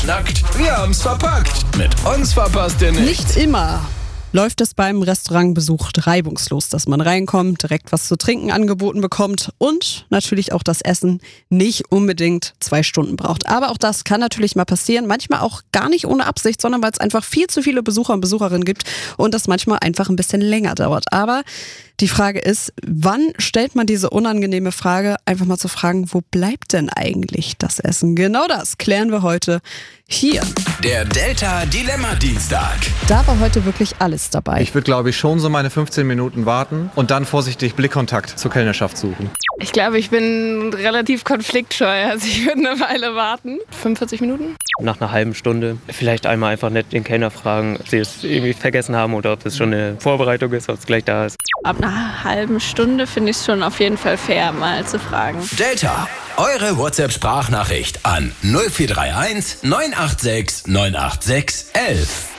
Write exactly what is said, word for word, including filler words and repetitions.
Nackt, wir haben's verpackt. Mit uns verpasst ihr nichts. Nicht immer läuft es beim Restaurantbesuch reibungslos, dass man reinkommt, direkt was zu trinken angeboten bekommt und natürlich auch das Essen nicht unbedingt zwei Stunden braucht. Aber auch das kann natürlich mal passieren, manchmal auch gar nicht ohne Absicht, sondern weil es einfach viel zu viele Besucher und Besucherinnen gibt und das manchmal einfach ein bisschen länger dauert. Aber die Frage ist, wann stellt man diese unangenehme Frage, einfach mal zu fragen, wo bleibt denn eigentlich das Essen? Genau das klären wir heute hier. Der Delta Dilemma Dienstag. Da war heute wirklich alles dabei. Ich würde, glaube ich, schon so meine fünfzehn Minuten warten und dann vorsichtig Blickkontakt zur Kellnerschaft suchen. Ich glaube, ich bin relativ konfliktscheu. Also ich würde eine Weile warten. fünfundvierzig Minuten? Nach einer halben Stunde vielleicht einmal einfach nett den Kellner fragen, ob sie es irgendwie vergessen haben oder ob es schon eine Vorbereitung ist, ob es gleich da ist. Ab einer halben Stunde finde ich es schon auf jeden Fall fair, mal zu fragen. Delta, eure WhatsApp-Sprachnachricht an null vier drei eins neun acht sechs neun acht sechs elf.